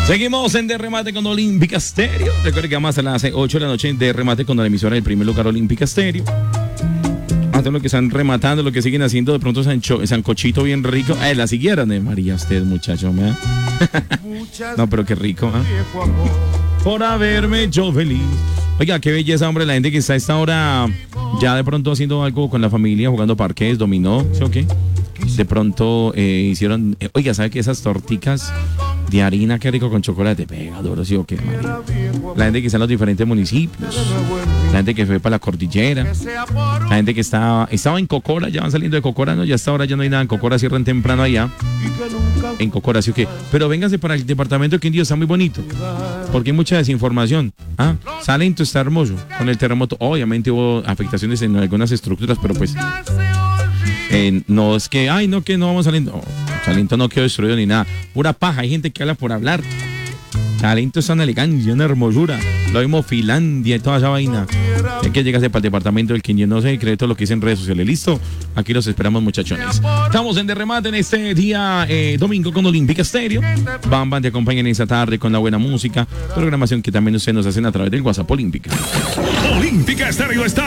Seguimos en De Remate con Olímpica Estéreo. Recuerden que vamos a las 8 de la noche de remate con la emisora del primer lugar Olímpica Estéreo. A todo lo que están rematando, lo que siguen haciendo, de pronto sancochito bien rico. La siguieron de María, usted, muchacho, ¿me? No, pero qué rico, por haberme yo feliz. Oiga, qué belleza, hombre, la gente que está a esta hora ya de pronto haciendo algo con la familia, jugando parqués, dominó, ¿sí o qué? De pronto hicieron, oiga, ¿sabe que esas torticas de harina, qué rico con chocolate? Pega duro, ¿sí o qué, María? La gente que está en los diferentes municipios, la gente que fue para la cordillera, la gente que estaba en Cocora, ya van saliendo de Cocora, ¿no? Ya hasta ahora ya no hay nada en Cocora, cierran temprano allá. En Cocora, ¿sí o qué? Pero vénganse para el departamento de Quindío, está muy bonito, porque hay mucha desinformación. Salento está hermoso, con el terremoto, obviamente hubo afectaciones en algunas estructuras, pero pues no es que, que no vamos saliendo. Salento no quedó destruido ni nada. Pura paja, hay gente que habla por hablar. Salento es una elegancia, una hermosura. Lo mismo Finlandia y toda esa vaina. Hay que llegarse para el departamento del Quindío, no sé, cree todo lo que dice en redes sociales. ¿Listo? Aquí los esperamos, muchachones. Estamos en De Remate en este día domingo con Olímpica Estéreo. Bam te acompañan esta tarde con la buena música. Programación que también ustedes nos hacen a través del WhatsApp Olímpica. Olímpica Estéreo está